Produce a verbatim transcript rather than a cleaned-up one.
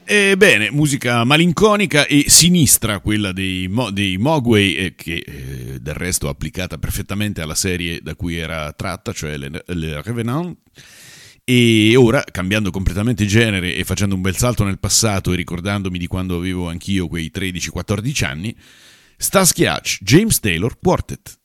Ebbene, musica malinconica e sinistra, quella dei, Mo- dei Mogwai, eh, che eh, del resto applicata perfettamente alla serie da cui era tratta, cioè Le, Le Revenant. E ora, cambiando completamente genere e facendo un bel salto nel passato e ricordandomi di quando avevo anch'io quei tredici quattordici anni, Starsky Hutch, James Taylor Quartet.